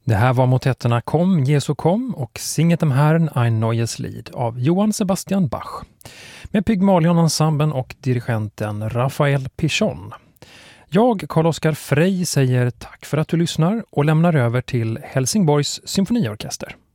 Det här var motetterna Komm, Jesu komm och Singet dem Herrn ein neues Lied av Johann Sebastian Bach med Pygmalion-ensemblen och dirigenten Raphael Pichon. Jag, Carl-Oskar Frey, säger tack för att du lyssnar och lämnar över till Helsingborgs symfoniorkester.